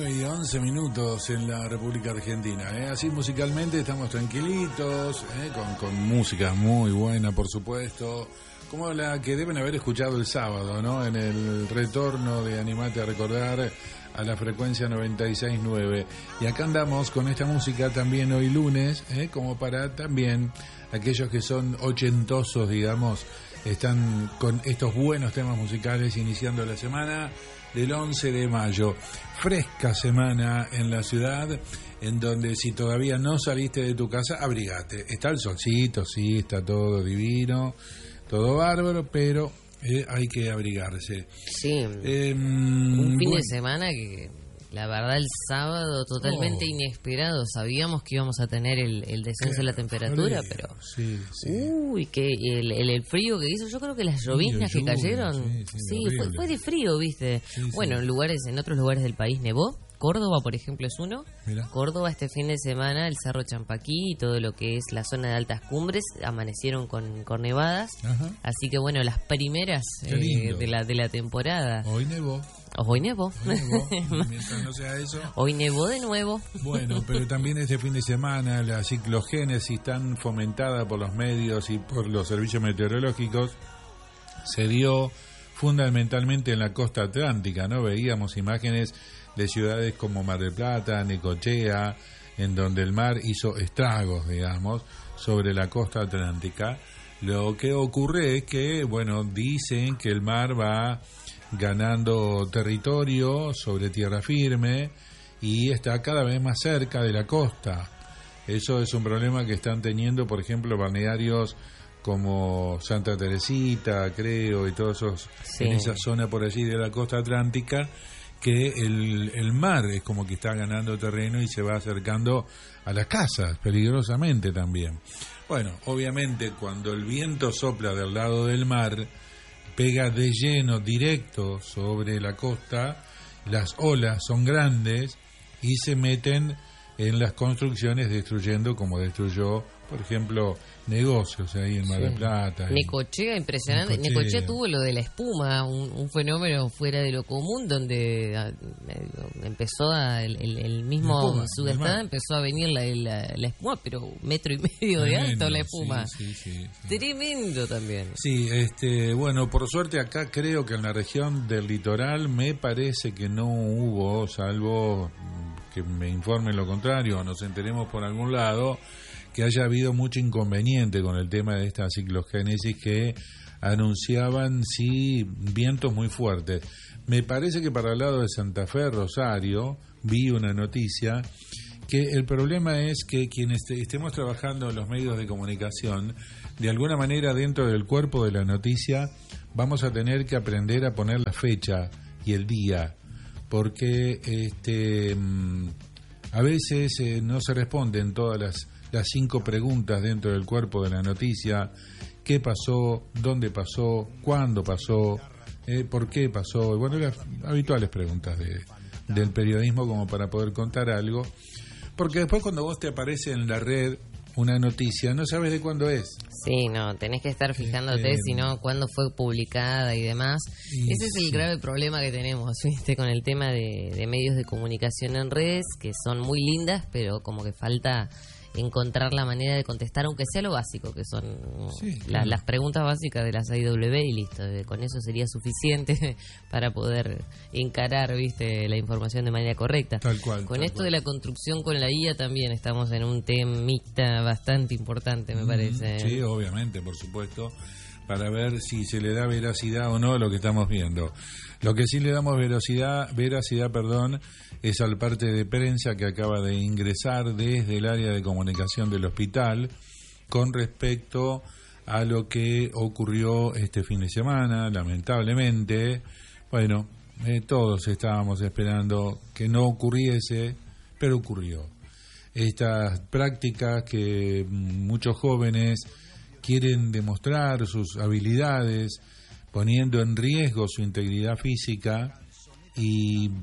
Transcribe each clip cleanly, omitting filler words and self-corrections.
Y 11 minutos en la República Argentina, Así musicalmente estamos tranquilitos, con música muy buena, por supuesto, como la que deben haber escuchado el sábado, ¿no? En el retorno de Animate a Recordar a la frecuencia 96.9. Y acá andamos con esta música también hoy lunes, como para también aquellos que son ochentosos, digamos, están con estos buenos temas musicales iniciando la semana del 11 de mayo. Fresca semana en la ciudad, en donde si todavía no saliste de tu casa, abrigate. Está el solcito, sí, está todo divino, todo bárbaro, pero hay que abrigarse. Sí, un fin de semana que la verdad el sábado totalmente inesperado. Sabíamos que íbamos a tener el descenso de la temperatura, pero sí. Uy, que el frío que hizo, yo creo que las lloviznas que cayeron, fue de frío, ¿viste? Bueno, en otros lugares del país nevó. Córdoba, por ejemplo, es uno. Mira. Córdoba este fin de semana, el Cerro Champaquí y todo lo que es la zona de altas cumbres amanecieron con nevadas. Ajá. Así que bueno, las primeras de la temporada. Hoy nevó. Hoy nevó. Mientras no sea eso. Hoy nevó de nuevo. Bueno, pero también este fin de semana la ciclogénesis tan fomentada por los medios y por los servicios meteorológicos se dio fundamentalmente en la costa atlántica, ¿no? Veíamos imágenes de ciudades como Mar del Plata, Necochea, en donde el mar hizo estragos, digamos, sobre la costa atlántica. Lo que ocurre es que, bueno, dicen que el mar va ganando territorio sobre tierra firme y está cada vez más cerca de la costa. Eso es un problema que están teniendo, por ejemplo, balnearios como Santa Teresita, creo, y todos esos, en esa zona por allí de la costa atlántica, que el mar es como que está ganando terreno y se va acercando a las casas, peligrosamente también. Bueno, obviamente cuando el viento sopla del lado del mar, pega de lleno, directo sobre la costa, las olas son grandes y se meten en las construcciones destruyendo, como destruyó, por ejemplo, negocios ahí en Mar del Plata. Necochea, impresionante. Necochea tuvo lo de la espuma, un fenómeno fuera de lo común, donde empezó el mismo Sudestada, empezó a venir la espuma, pero 1,5 metros de alto la espuma. Sí. Tremendo también. Sí, bueno, por suerte acá creo que en la región del litoral me parece que no hubo, salvo que me informen lo contrario o nos enteremos por algún lado, que haya habido mucho inconveniente con el tema de esta ciclogénesis que anunciaban, vientos muy fuertes. Me parece que para el lado de Santa Fe, Rosario, vi una noticia que el problema es que quienes estemos trabajando en los medios de comunicación, de alguna manera dentro del cuerpo de la noticia, vamos a tener que aprender a poner la fecha y el día, porque a veces no se responden todas las 5 preguntas dentro del cuerpo de la noticia: qué pasó, dónde pasó, cuándo pasó, por qué pasó, bueno, las habituales preguntas del periodismo como para poder contar algo, porque después cuando vos te aparece en la red una noticia, no sabes de cuándo es. Sí, no, tenés que estar fijándote, sino cuándo fue publicada y demás. Ese es el grave problema que tenemos, ¿viste? Con el tema de medios de comunicación en redes, que son muy lindas, pero como que falta encontrar la manera de contestar, aunque sea lo básico, que son las preguntas básicas de las IW, y listo, con eso sería suficiente para poder encarar, ¿viste?, la información de manera correcta. Tal cual. Con esto de la construcción con la IA también estamos en un temita bastante importante, me parece. Sí, obviamente, por supuesto, para ver si se le da veracidad o no a lo que estamos viendo. Lo que sí le damos veracidad, es al parte de prensa que acaba de ingresar desde el área de comunicación del hospital con respecto a lo que ocurrió este fin de semana, lamentablemente. Bueno, todos estábamos esperando que no ocurriese, pero ocurrió. Estas prácticas que muchos jóvenes quieren demostrar sus habilidades, poniendo en riesgo su integridad física, y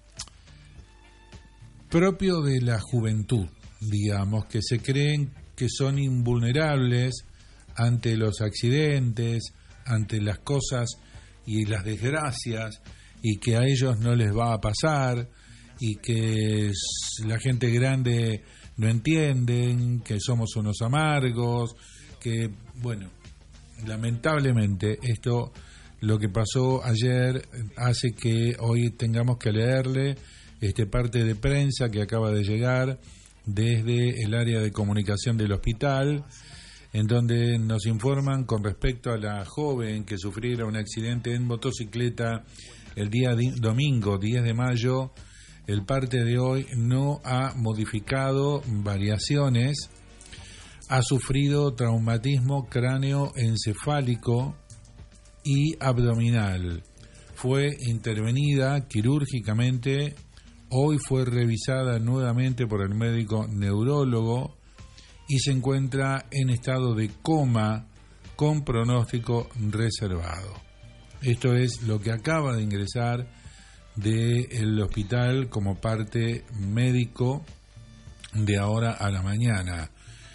propio de la juventud, digamos, que se creen que son invulnerables ante los accidentes, ante las cosas y las desgracias, y que a ellos no les va a pasar, y que la gente grande no entienden, que somos unos amargos, que, bueno, lamentablemente esto, lo que pasó ayer, hace que hoy tengamos que leerle parte de prensa que acaba de llegar desde el área de comunicación del hospital, en donde nos informan con respecto a la joven que sufriera un accidente en motocicleta el día domingo 10 de mayo. El parte de hoy no ha modificado variaciones, ha sufrido traumatismo cráneoencefálico y abdominal. Fue intervenida quirúrgicamente, hoy fue revisada nuevamente por el médico neurólogo y se encuentra en estado de coma con pronóstico reservado. Esto es lo que acaba de ingresar del hospital como parte médico de ahora a la mañana.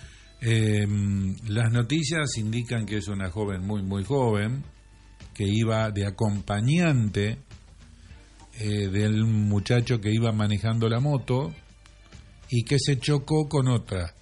Las noticias indican que es una joven muy joven, que iba de acompañante del muchacho que iba manejando la moto y que se chocó con otra.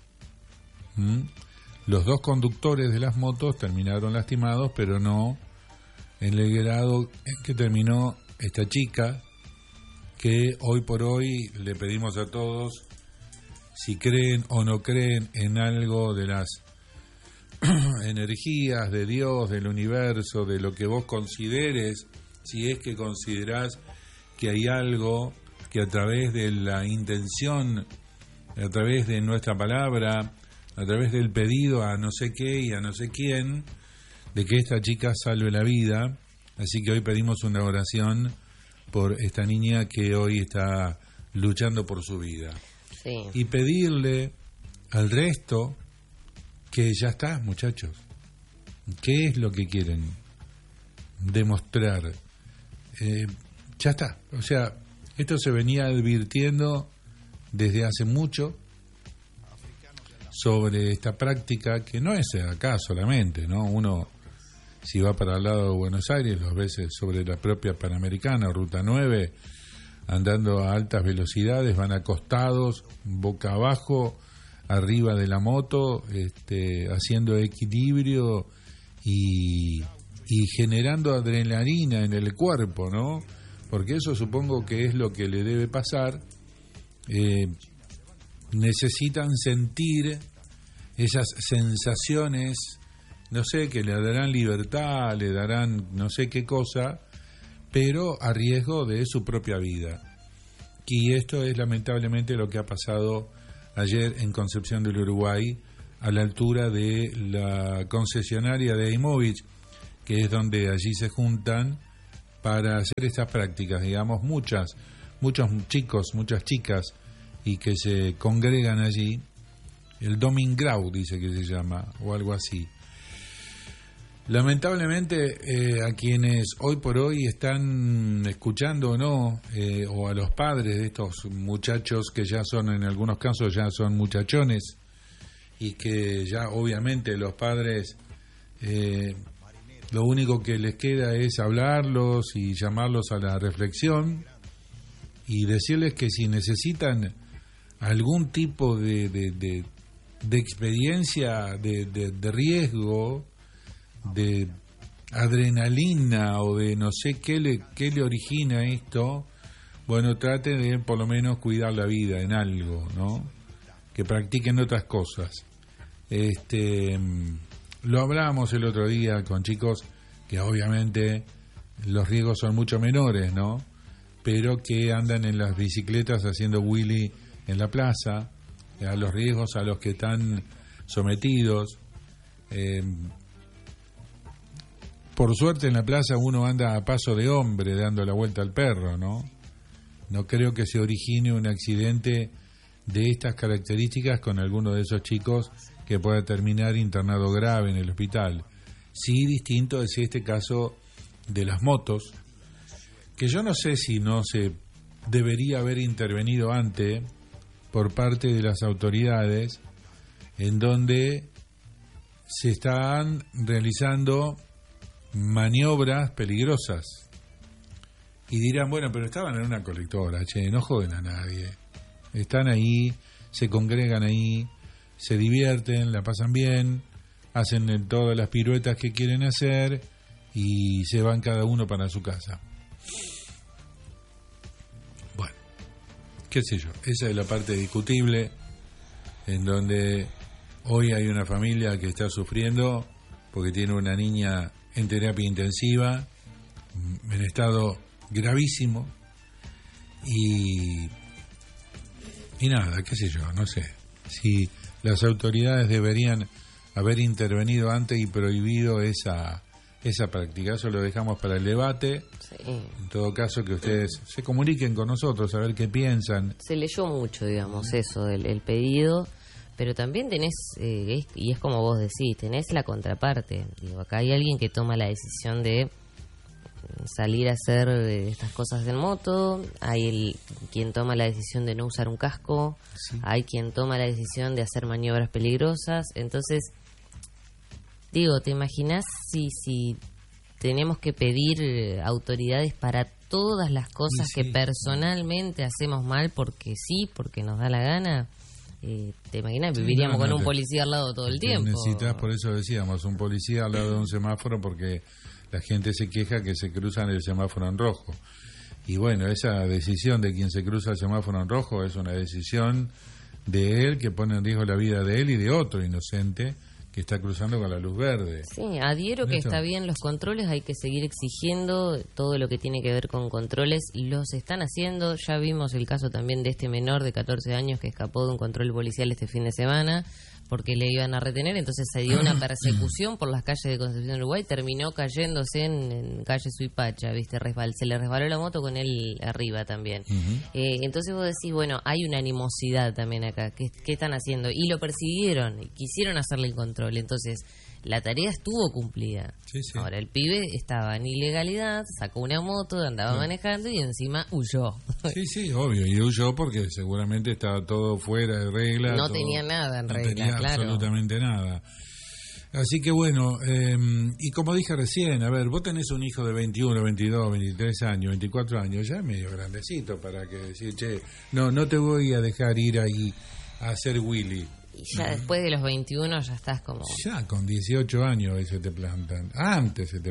Los dos conductores de las motos terminaron lastimados, pero no en el grado en que terminó esta chica, que hoy por hoy le pedimos a todos, si creen o no creen en algo de las energías de Dios, del universo, de lo que vos consideres, si es que considerás que hay algo que a través de la intención, a través de nuestra palabra, a través del pedido a no sé qué y a no sé quién, de que esta chica salve la vida. Así que hoy pedimos una oración por esta niña que hoy está luchando por su vida. Sí. Y pedirle al resto que ya está, muchachos. ¿Qué es lo que quieren demostrar? Ya está. O sea, esto se venía advirtiendo desde hace mucho sobre esta práctica, que no es acá solamente, ¿no? Uno, si va para el lado de Buenos Aires, los veces sobre la propia Panamericana, Ruta 9, andando a altas velocidades, van acostados, boca abajo, arriba de la moto, haciendo equilibrio y generando adrenalina en el cuerpo, ¿no? Porque eso supongo que es lo que le debe pasar. Necesitan sentir esas sensaciones, no sé, que le darán libertad, le darán no sé qué cosa, pero a riesgo de su propia vida. Y esto es lamentablemente lo que ha pasado ayer en Concepción del Uruguay, a la altura de la concesionaria de Aimovich, que es donde allí se juntan para hacer estas prácticas, digamos, muchos chicos, muchas chicas, y que se congregan allí. El Domingrau dice que se llama, o algo así. Lamentablemente, a quienes hoy por hoy están escuchando o no, o a los padres de estos muchachos que ya son, en algunos casos ya son muchachones, y que ya obviamente los padres, lo único que les queda es hablarlos y llamarlos a la reflexión y decirles que si necesitan algún tipo de experiencia de riesgo, de adrenalina o de no sé qué le origina esto, bueno, trate de por lo menos cuidar la vida en algo, ¿no? Que practiquen otras cosas. Lo hablamos el otro día con chicos que obviamente los riesgos son mucho menores, ¿no? Pero que andan en las bicicletas haciendo wheelie en la plaza, a los riesgos a los que están sometidos. Por suerte en la plaza uno anda a paso de hombre dando la vuelta al perro, ¿no? No creo que se origine un accidente de estas características con alguno de esos chicos que pueda terminar internado grave en el hospital. Sí, distinto es este caso de las motos, que yo no sé si no se debería haber intervenido antes por parte de las autoridades, en donde se están realizando maniobras peligrosas, Y dirán, bueno, pero estaban en una colectora, che, no joden a nadie. Están ahí, se congregan ahí, se divierten, la pasan bien, hacen todas las piruetas que quieren hacer y se van cada uno para su casa. Bueno, qué sé yo, esa es la parte discutible en donde hoy hay una familia que está sufriendo porque tiene una niña en terapia intensiva, en estado gravísimo, y nada, qué sé yo, no sé si las autoridades deberían haber intervenido antes y prohibido esa práctica. Eso lo dejamos para el debate. Sí. En todo caso, que ustedes se comuniquen con nosotros a ver qué piensan. Se leyó mucho, digamos, eso del pedido, pero también tenés, y es como vos decís, tenés la contraparte. Digo, acá hay alguien que toma la decisión de salir a hacer estas cosas en moto, hay quien toma la decisión de no usar un casco, sí. Hay quien toma la decisión de hacer maniobras peligrosas. Entonces, digo, ¿te imaginas si tenemos que pedir autoridades para todas las cosas sí, que personalmente hacemos mal porque sí, porque nos da la gana? ¿Te imaginas? Viviríamos con un policía al lado todo el tiempo. Necesitas, por eso decíamos, un policía al lado de un semáforo, porque la gente se queja que se cruzan el semáforo en rojo. Y bueno, esa decisión de quien se cruza el semáforo en rojo es una decisión de él que pone en riesgo la vida de él y de otro inocente que está cruzando con la luz verde. Sí, adhiero que está bien los controles, hay que seguir exigiendo todo lo que tiene que ver con controles. Los están haciendo, ya vimos el caso también de este menor de 14 años que escapó de un control policial este fin de semana porque le iban a retener, entonces se dio una persecución por las calles de Concepción del Uruguay, terminó cayéndose en calle Suipacha, ¿viste? Se le resbaló la moto con él arriba también. Entonces vos decís, bueno, hay una animosidad también acá, ¿qué están haciendo? Y lo persiguieron, y quisieron hacerle el control, entonces la tarea estuvo cumplida. Sí. Ahora, el pibe estaba en ilegalidad, sacó una moto, andaba manejando y encima huyó. Sí, obvio, y huyó porque seguramente estaba todo fuera de regla. No tenía nada en regla, tenía claro. Absolutamente nada. Así que bueno, y como dije recién, a ver, vos tenés un hijo de 21, 22, 23 años, 24 años, ya es medio grandecito para que decir, che, no te voy a dejar ir ahí a hacer Willy. Y ya después de los 21 ya estás como... Ya con 18 años se te plantan. Antes se te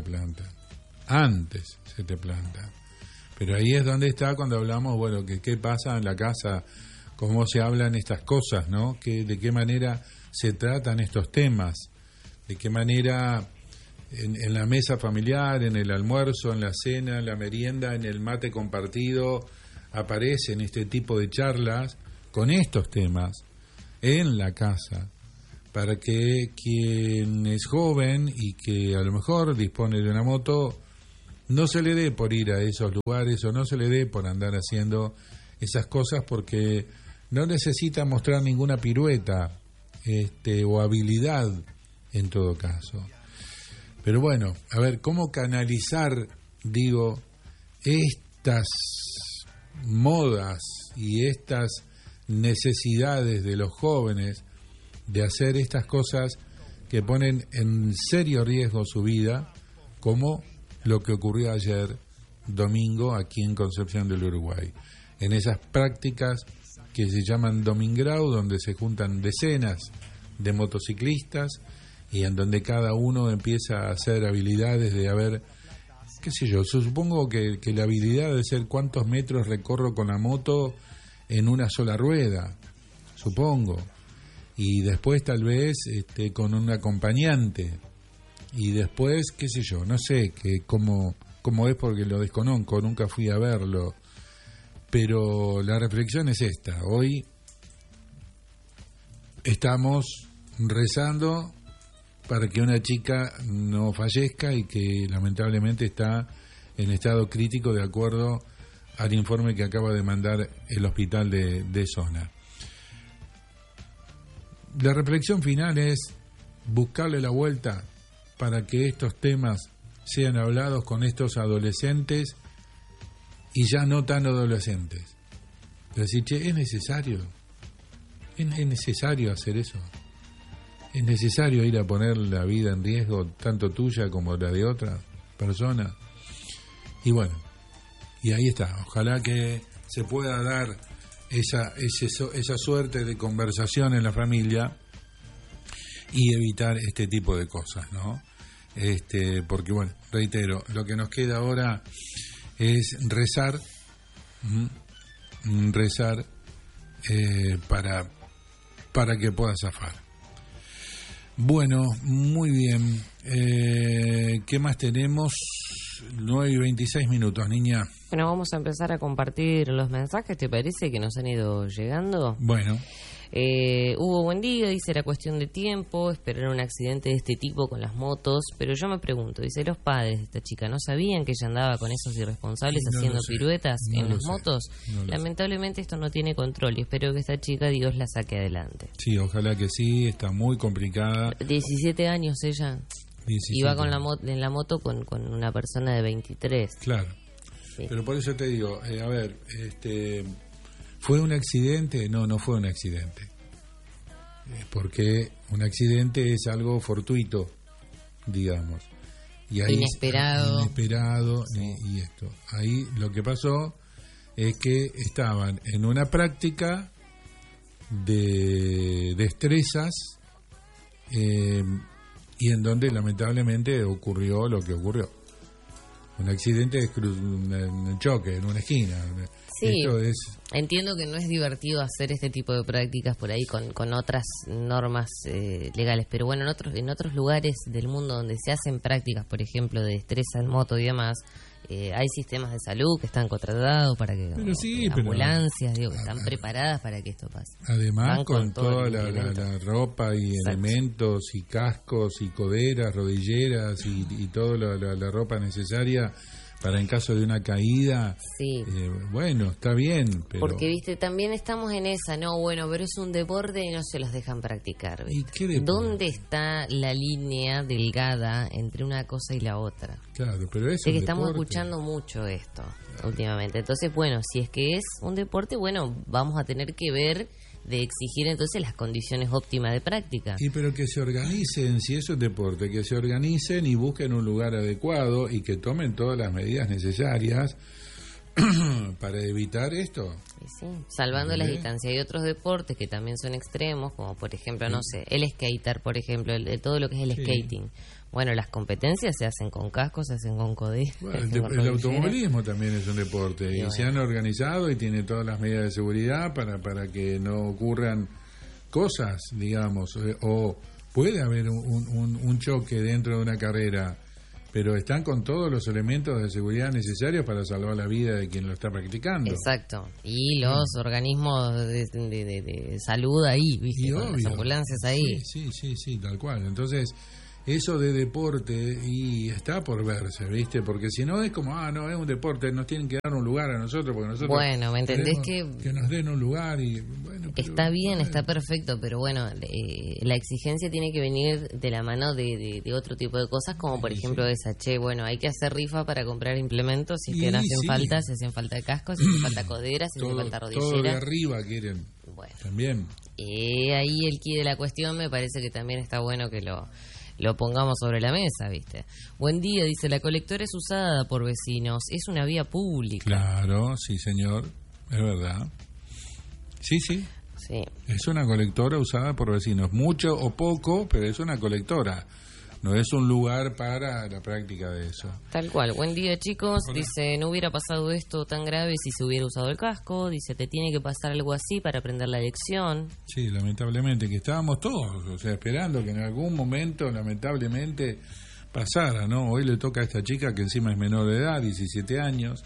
plantan. Pero ahí es donde está cuando hablamos, bueno, que qué pasa en la casa, cómo se hablan estas cosas, ¿no? De qué manera se tratan estos temas, de qué manera en la mesa familiar, en el almuerzo, en la cena, en la merienda, en el mate compartido, aparecen este tipo de charlas con estos temas en la casa, para que quien es joven y que a lo mejor dispone de una moto no se le dé por ir a esos lugares o no se le dé por andar haciendo esas cosas, porque no necesita mostrar ninguna pirueta o habilidad en todo caso. Pero bueno, a ver, ¿cómo canalizar, digo, estas modas y estas necesidades de los jóvenes de hacer estas cosas que ponen en serio riesgo su vida, como lo que ocurrió ayer domingo aquí en Concepción del Uruguay, en esas prácticas que se llaman domingrau, donde se juntan decenas de motociclistas y en donde cada uno empieza a hacer habilidades de, a ver, qué sé yo, supongo que la habilidad de ser cuántos metros recorro con la moto en una sola rueda, supongo, y después tal vez con un acompañante, y después, qué sé yo, no sé cómo es porque lo desconozco, nunca fui a verlo, pero la reflexión es esta: hoy estamos rezando para que una chica no fallezca y que lamentablemente está en estado crítico de acuerdo al informe que acaba de mandar el hospital de zona. La reflexión final es buscarle la vuelta para que estos temas sean hablados con estos adolescentes y ya no tan adolescentes. Es decir, che, es necesario hacer eso. Es necesario ir a poner la vida en riesgo, tanto tuya como la de otra persona. Y bueno, Y ahí está, ojalá que se pueda dar esa suerte de conversación en la familia y evitar este tipo de cosas, ¿no? Porque bueno, reitero, lo que nos queda ahora es rezar para que pueda zafar. Bueno, muy bien. ¿Qué más tenemos? 9:26, niña. Bueno, vamos a empezar a compartir los mensajes, ¿te parece? Que nos han ido llegando. Bueno. Hubo buen día, dice, era cuestión de tiempo esperar un accidente de este tipo con las motos, pero yo me pregunto, dice, los padres de esta chica no sabían que ella andaba con esos irresponsables haciendo piruetas en las motos. Lamentablemente esto no tiene control y espero que esta chica, Dios, la saque adelante. Sí, ojalá que sí, está muy complicada. 17 años ella. 17. Iba con en la moto con una persona de 23. Claro. Sí. Pero por eso te digo, a ver, ¿fue un accidente? No fue un accidente. Porque un accidente es algo fortuito, digamos. Y ahí inesperado. Sí. Y esto. Ahí lo que pasó es que estaban en una práctica de destrezas y en donde lamentablemente ocurrió lo que ocurrió. Un accidente es un choque en una esquina. Sí, entiendo que no es divertido hacer este tipo de prácticas por ahí con otras normas legales, pero bueno, en otros lugares del mundo donde se hacen prácticas, por ejemplo, de destreza en moto y demás, hay sistemas de salud que están contratados para que ambulancias, que están preparadas para que esto pase. Además, con toda la ropa y elementos y cascos y coderas, rodilleras y toda la ropa necesaria para en caso de una caída. Sí. Bueno, está bien, pero... Porque, viste, también estamos en esa, ¿no? Bueno, pero es un deporte y no se los dejan practicar, ¿viste? ¿Y qué deporte? ¿Dónde está la línea delgada entre una cosa y la otra? Claro, pero es que un estamos deporte. Escuchando mucho esto últimamente. Entonces, bueno, si es que es un deporte, bueno, vamos a tener que ver de exigir entonces las condiciones óptimas de práctica. Y pero que se organicen, si eso es deporte, que se organicen y busquen un lugar adecuado y que tomen todas las medidas necesarias para evitar esto. Sí, salvando las distancias. Hay otros deportes que también son extremos, como por ejemplo, no sé, el skater, por ejemplo, todo lo que es el skating. Bueno, las competencias se hacen con cascos, se hacen con coderas. Bueno, el automovilismo también es un deporte y se han organizado y tiene todas las medidas de seguridad para que no ocurran cosas, digamos, o puede haber un choque dentro de una carrera, pero están con todos los elementos de seguridad necesarios para salvar la vida de quien lo está practicando. Exacto. Y los organismos de salud ahí, ¿viste? Con las ambulancias ahí. Sí, tal cual. Entonces, eso de deporte y está por verse, ¿viste? Porque si no es como, no, es un deporte, nos tienen que dar un lugar a nosotros, porque nosotros... Bueno, ¿me entendés que nos den un lugar y... Bueno, está bien, está perfecto, pero bueno, la exigencia tiene que venir de la mano de otro tipo de cosas, como por ejemplo esa, bueno, hay que hacer rifa para comprar implementos, si es que no hacen falta, si hacen falta cascos, si hacen falta coderas, si hacen falta rodilleras. Todo de arriba quieren, bueno, también. Ahí el quid de la cuestión me parece que también está bueno que lo pongamos sobre la mesa, ¿viste? Buen día, dice, la colectora es usada por vecinos, es una vía pública. Claro, sí, señor, es verdad. Sí. Es una colectora usada por vecinos, mucho o poco, pero es una colectora. No es un lugar para la práctica de eso. Tal cual. Buen día, chicos. Hola. Dice, no hubiera pasado esto tan grave si se hubiera usado el casco. Dice, te tiene que pasar algo así para aprender la lección. Sí, lamentablemente, que estábamos todos, o sea, esperando que en algún momento, lamentablemente, pasara, ¿no? Hoy le toca a esta chica que encima es menor de edad, 17 años.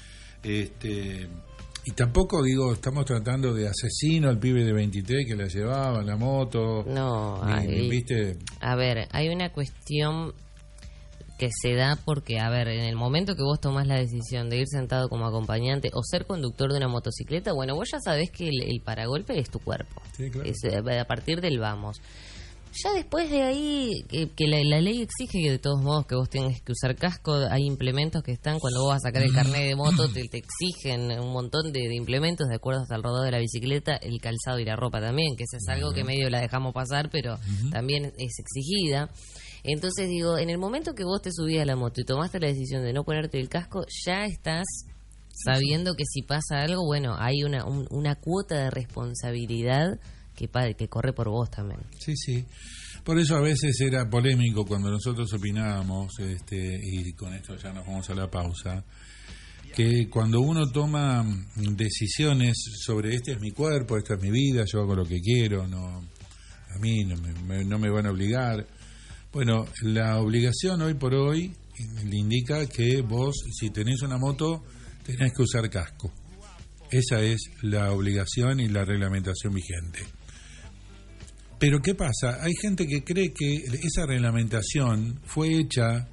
Y tampoco, digo, estamos tratando de asesino al pibe de 23 que la llevaba en la moto. No, ¿viste? A ver, hay una cuestión que se da porque, a ver, en el momento que vos tomás la decisión de ir sentado como acompañante o ser conductor de una motocicleta, bueno, vos ya sabés que el paragolpe es tu cuerpo. Sí, claro. Es a partir del vamos. Ya después de ahí, que la ley exige que de todos modos que vos tengas que usar casco, hay implementos que están, cuando vos vas a sacar el carnet de moto, te exigen un montón de implementos de acuerdo hasta el rodado de la bicicleta, el calzado y la ropa también, que eso es algo que medio la dejamos pasar, pero también es exigida. Entonces digo, en el momento que vos te subís a la moto y tomaste la decisión de no ponerte el casco, ya estás sabiendo que si pasa algo, bueno, hay una cuota de responsabilidad que corre por vos también. Sí, sí. Por eso a veces era polémico cuando nosotros opinábamos, y con esto ya nos vamos a la pausa, que cuando uno toma decisiones sobre este es mi cuerpo, esta es mi vida, yo hago lo que quiero, a mí no me van a obligar. Bueno, la obligación hoy por hoy le indica que vos, si tenés una moto, tenés que usar casco. Esa es la obligación y la reglamentación vigente. Pero ¿qué pasa? Hay gente que cree que esa reglamentación fue hecha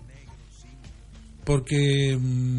porque,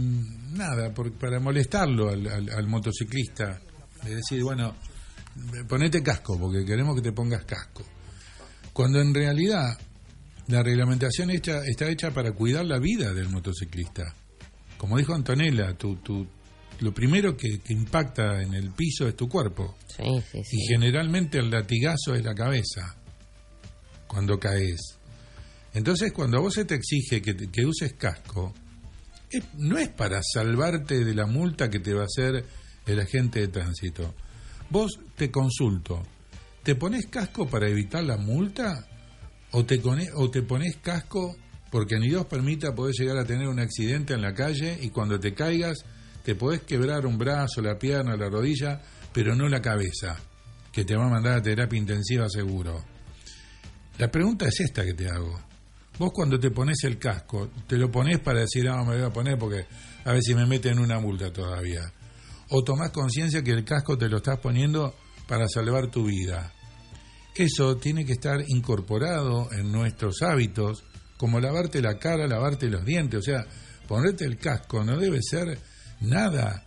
para molestarlo al motociclista. Es decir, bueno, ponete casco porque queremos que te pongas casco. Cuando en realidad la reglamentación está hecha para cuidar la vida del motociclista. Como dijo Antonella, lo primero que impacta en el piso es tu cuerpo. Sí. Y generalmente el latigazo es la cabeza cuando caes. Entonces, cuando a vos se te exige que uses casco, no es para salvarte de la multa que te va a hacer el agente de tránsito. Vos, te consulto, ¿te pones casco para evitar la multa? ¿O te pones casco porque ni Dios permita podés llegar a tener un accidente en la calle y cuando te caigas te podés quebrar un brazo, la pierna, la rodilla, pero no la cabeza, que te va a mandar a terapia intensiva seguro? La pregunta es esta que te hago. Vos cuando te pones el casco, ¿te lo ponés para decir, me lo voy a poner porque a ver si me meten una multa todavía? ¿O tomás conciencia que el casco te lo estás poniendo para salvar tu vida? Eso tiene que estar incorporado en nuestros hábitos, como lavarte la cara, lavarte los dientes. O sea, ponerte el casco no debe ser nada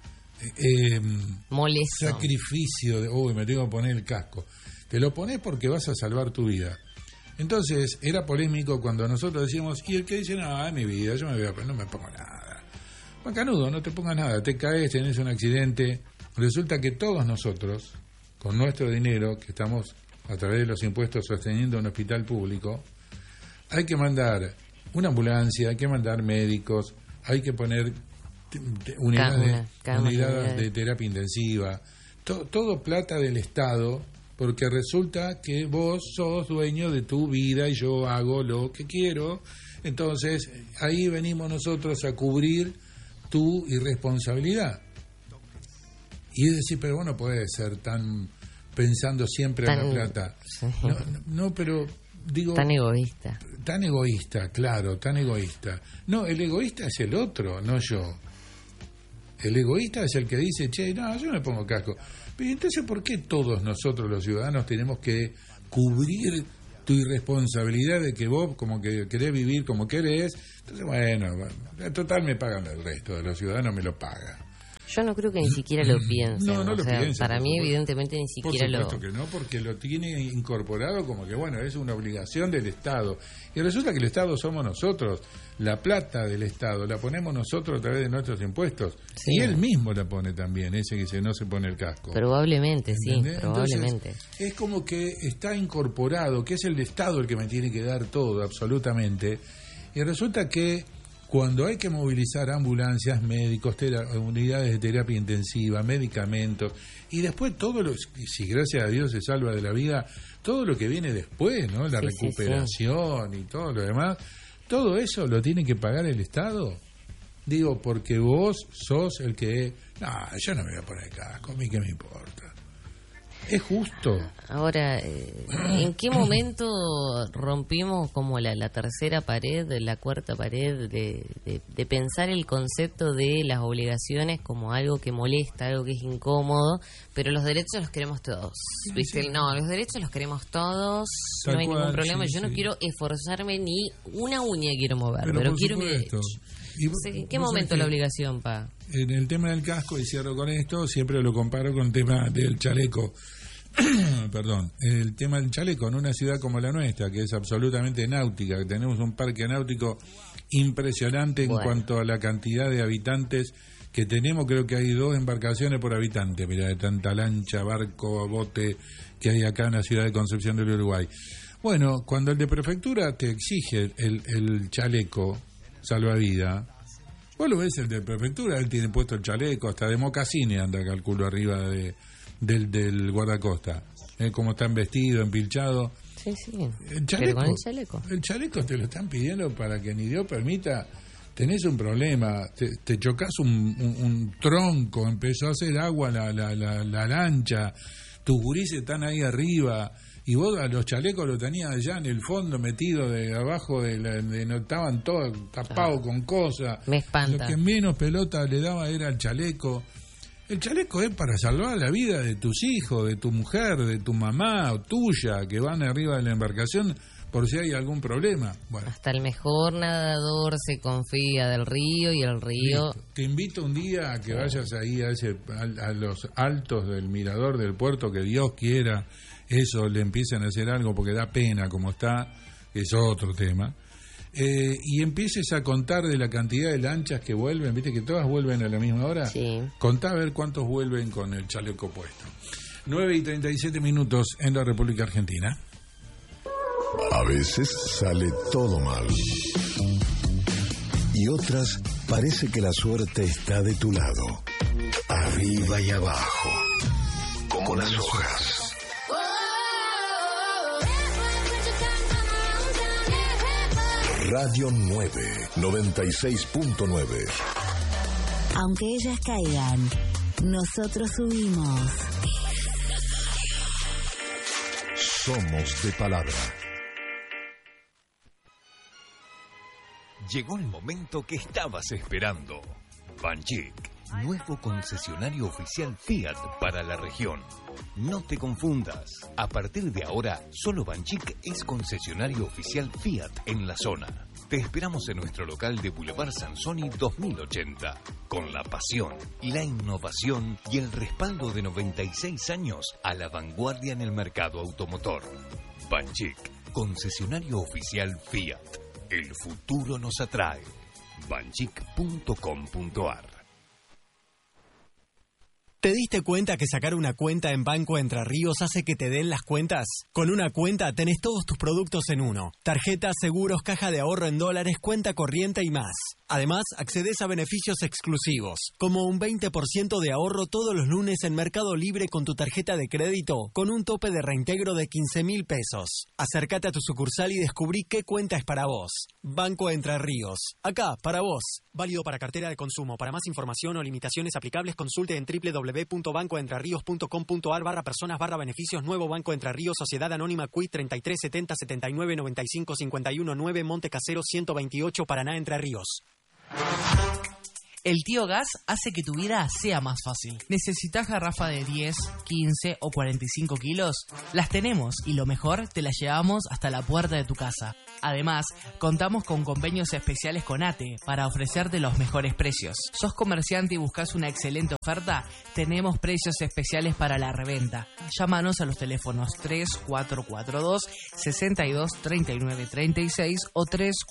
molesto, sacrificio de, me tengo que poner el casco. Te lo pones porque vas a salvar tu vida. Entonces, era polémico cuando nosotros decíamos, y el que dice, no, es mi vida, yo no me pongo nada. Macanudo, no te pongas nada, te caes, tenés un accidente. Resulta que todos nosotros, con nuestro dinero, que estamos a través de los impuestos sosteniendo un hospital público, hay que mandar una ambulancia, hay que mandar médicos, hay que poner unidades de terapia intensiva, todo plata del Estado, porque resulta que vos sos dueño de tu vida y yo hago lo que quiero. Entonces ahí venimos nosotros a cubrir tu irresponsabilidad. Y es decir, pero vos no podés ser tan pensando siempre en la plata. Sí. No, pero digo, tan egoísta. Tan egoísta, claro, tan egoísta. No, el egoísta es el otro, no yo. El egoísta es el que dice, yo me pongo casco. Pero entonces, ¿por qué todos nosotros los ciudadanos tenemos que cubrir tu irresponsabilidad de que vos como que querés vivir como querés? Entonces, bueno, total me pagan el resto de los ciudadanos, me lo pagan. Yo no creo que ni siquiera lo piensen. No lo piensen. Para mí, evidentemente, ni siquiera lo... Por supuesto que no, porque lo tiene incorporado como que, es una obligación del Estado. Y resulta que el Estado somos nosotros. La plata del Estado la ponemos nosotros a través de nuestros impuestos. Sí. Y él mismo la pone también, ese que no se pone el casco. Probablemente, ¿entendés? Sí, probablemente. Entonces, es como que está incorporado, que es el Estado el que me tiene que dar todo, absolutamente. Y resulta que cuando hay que movilizar ambulancias, médicos, unidades de terapia intensiva, medicamentos, y después si gracias a Dios se salva de la vida, todo lo que viene después, ¿no? La recuperación y todo lo demás, todo eso lo tiene que pagar el Estado. Digo, porque vos sos el que, yo no me voy a poner casco, a mí qué me importa. ¿Es justo? Ahora, ¿en qué momento rompimos como la tercera pared, la cuarta pared de pensar el concepto de las obligaciones como algo que molesta, algo que es incómodo, pero los derechos los queremos todos? ¿Viste? Sí. No, los derechos los queremos todos, no hay ningún problema. Yo no quiero esforzarme ni una uña quiero mover, pero quiero mi derecho. ¿En qué momento la obligación, Pa? En el tema del casco, y cierro con esto, siempre lo comparo con el tema del chaleco. Perdón, el tema del chaleco en una ciudad como la nuestra, que es absolutamente náutica, que tenemos un parque náutico impresionante en cuanto a la cantidad de habitantes que tenemos. Creo que hay 2 embarcaciones por habitante, mira, de tanta lancha, barco, bote que hay acá en la ciudad de Concepción del Uruguay. Bueno, cuando el de prefectura te exige el chaleco salvavidas, Vos lo ves el de prefectura, él tiene puesto el chaleco, hasta de mocasines anda, calculo, arriba del guardacosta. Como están vestidos, empilchados. Sí. El chaleco, pero con el chaleco. El chaleco te lo están pidiendo para que ni Dios permita. Tenés un problema, te chocás un tronco, empezó a hacer agua la lancha, tus gurises están ahí arriba, y vos a los chalecos los tenías allá en el fondo, metido de abajo, no estaban todos tapados con cosas. Me espanta. Lo que menos pelota le daba era el chaleco. El chaleco es para salvar la vida de tus hijos, de tu mujer, de tu mamá o tuya, que van arriba de la embarcación por si hay algún problema. Bueno. Hasta el mejor nadador se confía del río y el río... Listo. Te invito un día a que vayas ahí a los altos del mirador del puerto, que Dios quiera eso le empiecen a hacer algo, porque da pena como está, es otro tema. Y empieces a contar de la cantidad de lanchas que vuelven, viste que todas vuelven a la misma hora. Sí. Contá a ver cuántos vuelven con el chaleco puesto. 9:37 en la República Argentina. A veces sale todo mal. Y otras parece que la suerte está de tu lado. Arriba y abajo. Como las hojas. Radio 9, 96.9. Aunque ellas caigan, nosotros subimos. Somos de palabra. Llegó el momento que estabas esperando. Banchik, nuevo concesionario oficial Fiat para la región. No te confundas. A partir de ahora, solo Banchik es concesionario oficial Fiat en la zona. Te esperamos en nuestro local de Boulevard Sansoni 2080, con la pasión, la innovación y el respaldo de 96 años a la vanguardia en el mercado automotor. Banchik, concesionario oficial Fiat. El futuro nos atrae. Banchik.com.ar. ¿Te diste cuenta que sacar una cuenta en Banco Entre Ríos hace que te den las cuentas? Con una cuenta tenés todos tus productos en uno. Tarjetas, seguros, caja de ahorro en dólares, cuenta corriente y más. Además, accedes a beneficios exclusivos, como un 20% de ahorro todos los lunes en Mercado Libre con tu tarjeta de crédito, con un tope de reintegro de 15.000 pesos. Acércate a tu sucursal y descubrí qué cuenta es para vos. Banco Entre Ríos. Acá, para vos. Válido para cartera de consumo. Para más información o limitaciones aplicables, consulte en www.bancoentrerios.com.ar/personas/beneficios. Nuevo Banco Entre Ríos, Sociedad Anónima Quit 33 70 79 95 51 9 Monte Casero 128 Paraná, Entre Ríos. El Tío Gas hace que tu vida sea más fácil. ¿Necesitas garrafa de 10, 15 o 45 kilos? Las tenemos y lo mejor, te las llevamos hasta la puerta de tu casa. Además, contamos con convenios especiales con ATE para ofrecerte los mejores precios. ¿Sos comerciante y buscas una excelente oferta? Tenemos precios especiales para la reventa. Llámanos a los teléfonos 3442-623936 o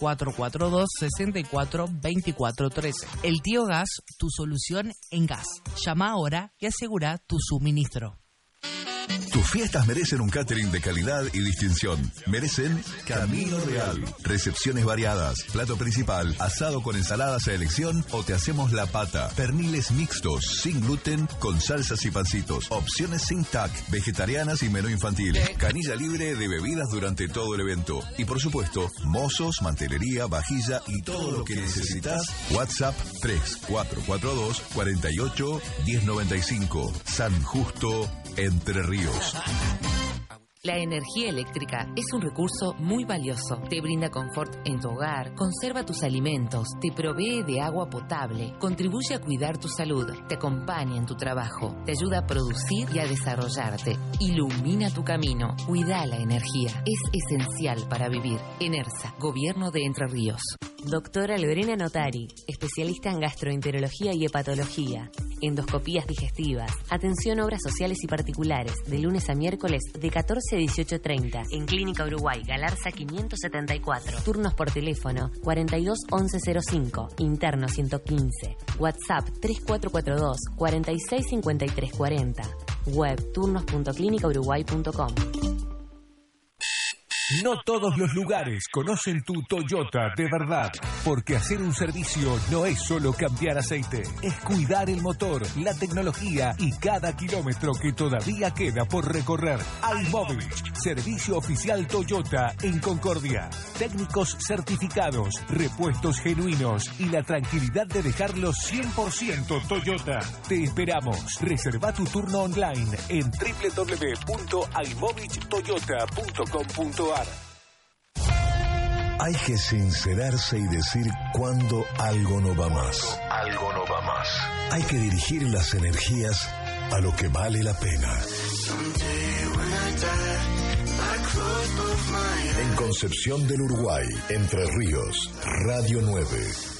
3442-642413. El Tío Gas, tu solución en gas. Llama ahora y asegura tu suministro. Tus fiestas merecen un catering de calidad y distinción. Merecen Camino Real. Recepciones variadas, plato principal, asado con ensaladas a elección o te hacemos la pata. Perniles mixtos, sin gluten, con salsas y pancitos. Opciones sin TAC, vegetarianas y menú infantil. Canilla libre de bebidas durante todo el evento. Y por supuesto, mozos, mantelería, vajilla y todo lo que necesitas. WhatsApp 3442 48 1095. San Justo, Entre Ríos. La energía eléctrica es un recurso muy valioso. Te brinda confort en tu hogar, conserva tus alimentos, te provee de agua potable, contribuye a cuidar tu salud, te acompaña en tu trabajo, te ayuda a producir y a desarrollarte, ilumina tu camino, cuida la energía. Es esencial para vivir. ENERSA, Gobierno de Entre Ríos. Doctora Lorena Notari, especialista en gastroenterología y hepatología, endoscopías digestivas, atención a obras sociales y particulares, de lunes a miércoles de 14 a 18:30, en Clínica Uruguay, Galarza 574, turnos por teléfono 42 11 05, interno 115, WhatsApp 3442 46 53 40, web turnos.clinicauruguay.com. No todos los lugares conocen tu Toyota de verdad, porque hacer un servicio no es solo cambiar aceite, es cuidar el motor, la tecnología y cada kilómetro que todavía queda por recorrer. iMovich, servicio oficial Toyota en Concordia. Técnicos certificados, repuestos genuinos y la tranquilidad de dejarlos 100% Toyota. Te esperamos. Reserva tu turno online en www.imovichtoyota.com.ar. Hay que sincerarse y decir cuando algo no va más. Hay que dirigir las energías a lo que vale la pena. En Concepción del Uruguay, Entre Ríos, Radio 9.